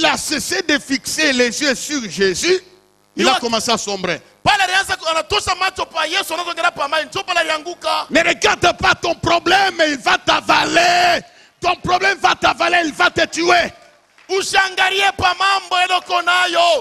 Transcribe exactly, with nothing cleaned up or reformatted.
a cessé de fixer les yeux sur Jésus, il a commencé à sombrer. Ne regarde pas ton problème, il va t'avaler. Ton problème va t'avaler, il va te tuer.